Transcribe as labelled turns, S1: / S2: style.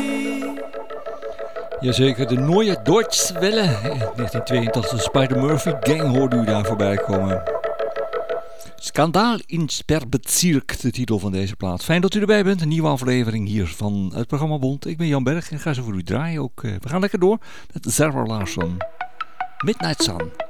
S1: Jazeker, de Neue Deutsche Welle. 1982, Spider Murphy Gang hoorde u daar voorbij komen. Skandaal in Sperrbezirk, de titel van deze plaat. Fijn dat u erbij bent, een nieuwe aflevering hier van het programma Bond. Ik ben Jan Berg en ga zo voor u draaien ook. We gaan lekker door met Zara Larsson. Midnight Sun.